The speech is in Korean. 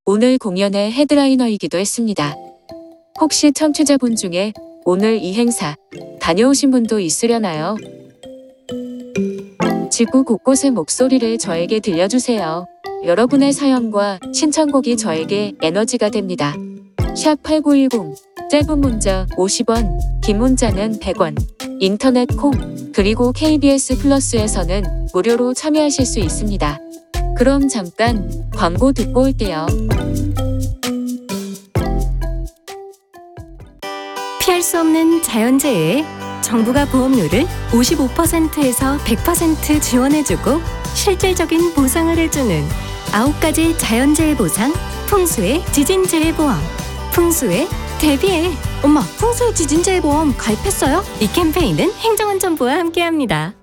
오늘 공연의 헤드라이너이기도 했습니다. 혹시 청취자분 중에 오늘 이 행사 다녀오신 분도 있으려나요? 지구 곳곳의 목소리를 저에게 들려주세요. 여러분의 사연과 신청곡이 저에게 에너지가 됩니다. 샵8910 짧은 문자 50원, 긴 문자는 100원, 인터넷 콩, 그리고 KBS 플러스에서는 무료로 참여하실 수 있습니다. 그럼 잠깐 광고 듣고 올게요. 피할 수 없는 자연재해에 정부가 보험료를 55%에서 100% 지원해주고 실질적인 보상을 해주는 9가지 자연재해 보상, 풍수의 지진재해보험. 풍수에 대비해. 엄마, 풍수의 지진재해보험 가입했어요? 이 캠페인은 행정안전부와 함께합니다.